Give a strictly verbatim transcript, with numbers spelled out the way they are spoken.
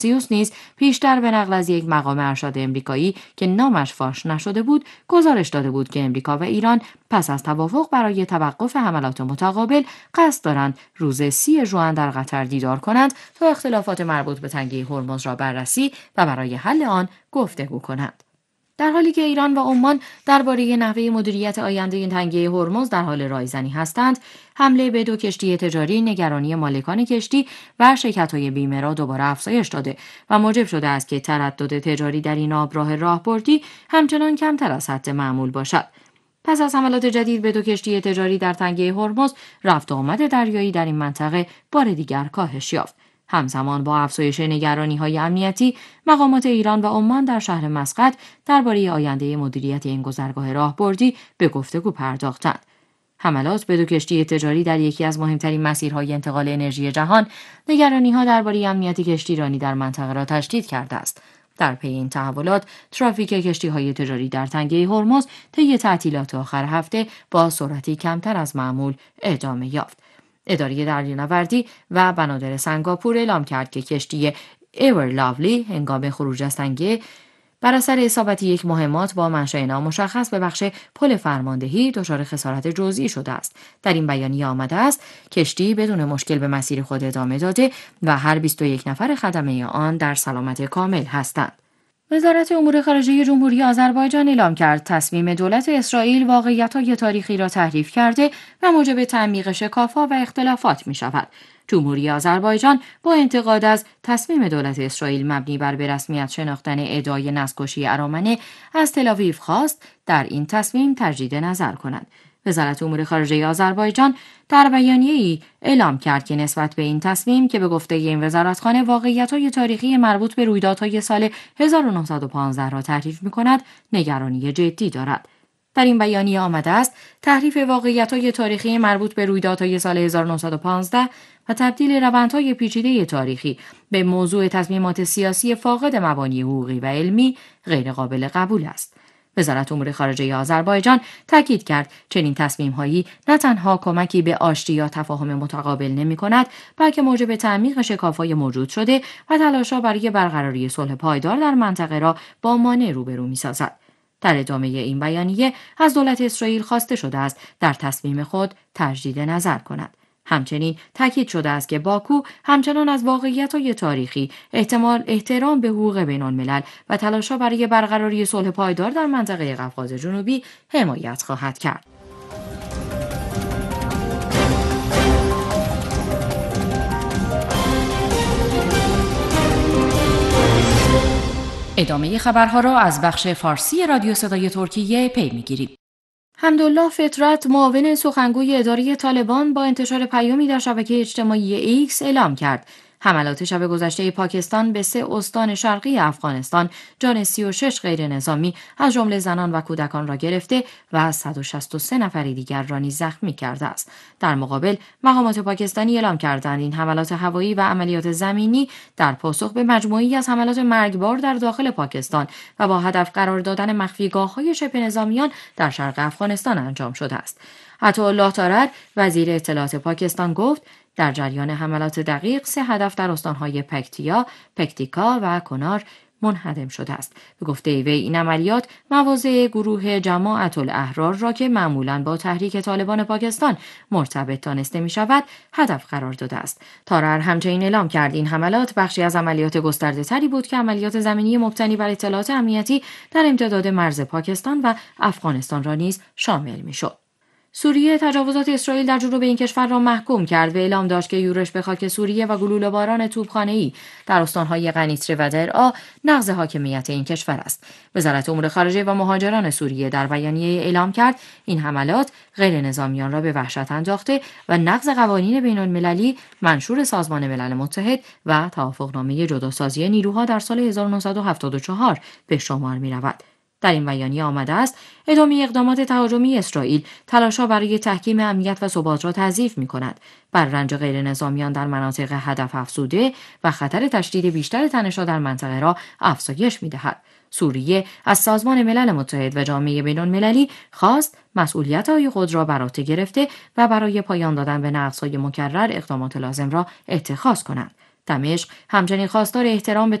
سیوس نیز پیشتر به نقل از یک مقام ارشد امریکایی که نامش فاش نشده بود گزارش داده بود که امریکا و ایران پس از توافق برای توقف حملات متقابل قصد دارند روز سی ژوئن در قطر دیدار کنند تا اختلافات مربوط به تنگه هرمز را بررسی و برای حل آن گفتگو کنند. در حالی که ایران و عمان درباره نحوه مدیریت آینده این تنگه هرمز در حال رایزنی هستند، حمله به دو کشتی تجاری نگرانی مالکان کشتی و شرکت‌های بیمه را دوباره افزایش داده و موجب شده است که تردد تجاری در این آبراه راهبردی همچنان کمتر از حد معمول باشد. پس از حملات جدید به دو کشتی تجاری در تنگه هرمز، رفت و آمد دریایی در این منطقه بار دیگر کاهش یافت. همزمان با افزایش نگرانی‌های امنیتی، مقامات ایران و عمان در شهر مسقط درباره آینده مدیریت این گذرگاه راهبردی به گفتگو پرداختند. حملات به دو کشتی تجاری در یکی از مهمترین مسیرهای انتقال انرژی جهان، نگرانی‌ها درباره امنیت کشتیرانی در منطقه را تشدید کرده است. در پی این تحولات، ترافیک کشتی‌های تجاری در تنگه هرمز طی تعطیلات آخر هفته با سرعتی کمتر از معمول ادامه یافت. اداره دریانوردی و بنادر سنگاپور اعلام کرد که کشتی ایور لاولی هنگام خروج از تنگه بر اثر اصابت یک مهمات با منشأ نامشخص به بخش پل فرماندهی دچار خسارت جزئی شده است. در این بیانیه آمده است کشتی بدون مشکل به مسیر خود ادامه داده و هر بیست و یک نفر خدمه آن در سلامت کامل هستند. وزارت امور خارجه جمهوری آذربایجان اعلام کرد تصمیم دولت اسرائیل واقعیت‌های تاریخی را تحریف کرده و موجب تعمیق شکاف‌ها و اختلافات می‌شود. جمهوری آذربایجان با انتقاد از تصمیم دولت اسرائیل مبنی بر به رسمیت شناختن ادعای نسل‌کشی ارامنه از تل‌آویو خواست در این تصمیم تجدید نظر کند. وزارت امور خارجه آذربایجان در بیانیه‌ای اعلام کرد که نسبت به این تصمیم که به گفته این وزارتخانه واقعیت‌های تاریخی مربوط به رویدادهای سال هزار و نهصد و پانزده را تحریف می‌کند، نگرانی جدی دارد. در این بیانیه آمده است تحریف واقعیت‌های تاریخی مربوط به رویدادهای سال هزار و نهصد و پانزده و تبدیل روندهای پیچیده تاریخی به موضوع تصمیمات سیاسی فاقد مبانی حقوقی و علمی غیرقابل قبول است. وزارت امور خارجه آذربایجان تاکید کرد چنین تصمیم‌هایی نه تنها کمکی به آشتی یا تفاهم متقابل نمی‌کند، بلکه موجب تعمیق شکاف‌های موجود شده و تلاش‌ها برای برقراری صلح پایدار در منطقه را با مانع روبرو می‌سازد. در ادامه این بیانیه از دولت اسرائیل خواسته شده است در تصمیم خود تجدید نظر کند. همچنین تاکید شده است که باکو همچنان از واقعیت‌های تاریخی، احتمال احترام به حقوق بین‌الملل و تلاش‌ها برای برقراری صلح پایدار در منطقه قفقاز جنوبی حمایت خواهد کرد. ادامه خبرها را از بخش فارسی رادیو صدای ترکیه پی می‌گیریم. حمدالله فطرت، معاون سخنگوی اداره طالبان، با انتشار پیامی در شبکه اجتماعی ایکس اعلام کرد حملات شب گذشته پاکستان به سه استان شرقی افغانستان جان سی و شش غیر نظامی از جمله زنان و کودکان را گرفته و صد و شصت و سه نفر دیگر را نیز زخمی کرده است. در مقابل مقامات پاکستانی اعلام کردند این حملات هوایی و عملیات زمینی در پاسخ به مجموعه‌ای از حملات مرگبار در داخل پاکستان و با هدف قرار دادن مخفیگاه‌های شبه نظامیان در شرق افغانستان انجام شده است. عطاالله تارر، وزیر اطلاعات پاکستان، گفت در جریان حملات دقیق سه هدف در استانهای پکتیا، پکتیکا و کنار منهدم شده است. به گفته وی این عملیات مواضع گروه جماعت الاحرار را که معمولاً با تحریک طالبان پاکستان مرتبط دانسته می شود هدف قرار داده است. تارر همچنین اعلام کرد این حملات بخشی از عملیات گسترده تری بود که عملیات زمینی مبتنی بر اطلاعات امنیتی در امتداد مرز پاکستان و افغانستان را نیز شامل می شد. سوریه تجاوزات اسرائیل در جنوب این کشور را محکوم کرد و اعلام داشت که یورش به خاک سوریه و گلوله‌باران توپخانه‌ای در استان‌های قنیطره و درعا نقض حاکمیت این کشور است. وزارت امور خارجه و مهاجران سوریه در بیانیه اعلام کرد این حملات غیر نظامیان را به وحشت انداخته و نقض قوانین بین‌المللی منشور سازمان ملل متحد و توافقنامه جداسازی نیروها در سال هزار و نهصد و هفتاد و چهار به شمار می‌رود. در این بیانیه آمده است ادامه اقدامات تهاجمی اسرائیل تلاش‌ها برای تحکیم امنیت و ثبات را تضعیف می‌کند، بر رنج غیر نظامیان در مناطق هدف افزوده و خطر تشدید بیشتر تنش‌ها در منطقه را افزایش می‌دهد. سوریه از سازمان ملل متحد و جامعه بین‌المللی خواست مسئولیت‌های خود را بر عهده گرفته و برای پایان دادن به نقض‌های مکرر اقدامات لازم را اتخاذ کنند. دمشق همچنین خواستار احترام به